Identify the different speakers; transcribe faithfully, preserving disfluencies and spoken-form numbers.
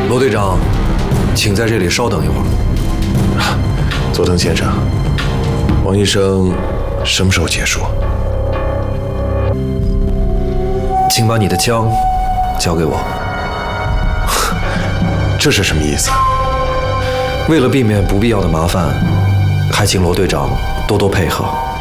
Speaker 1: 罗队长，请在这里稍等一会儿。
Speaker 2: 佐藤先生，王医生什么时候结束？
Speaker 1: 请把你的枪交给我。
Speaker 2: 这是什么意思？
Speaker 1: 为了避免不必要的麻烦，还请罗队长多多配合。